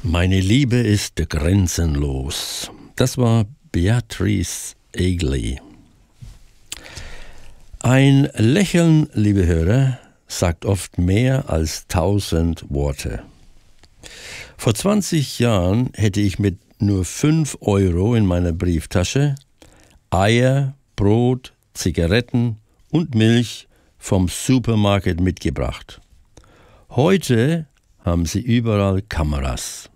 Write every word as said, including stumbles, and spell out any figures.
Meine Liebe ist grenzenlos. Das war Beatrice Egli. Ein Lächeln, liebe Hörer, sagt oft mehr als tausend Worte. Vor zwanzig Jahren hätte ich mit nur fünf Euro in meiner Brieftasche Eier, Brot, Zigaretten und Milch vom Supermarkt mitgebracht. Heute haben sie überall Kameras.